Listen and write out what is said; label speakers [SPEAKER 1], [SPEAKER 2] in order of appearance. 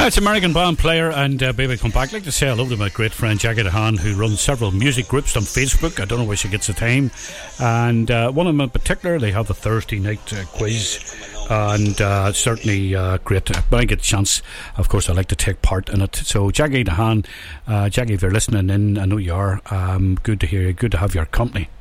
[SPEAKER 1] it's American band player and baby come back. I'd like to say hello to my great friend Jackie DeHaan, who runs several music groups on Facebook. I don't know where she gets the time. And one of them in particular, they have a Thursday night quiz. And certainly great. When I get a chance, of course, I like to take part in it. So Jackie DeHaan, Jackie, if you're listening in, I know you are. Good to hear you. Good to have your company.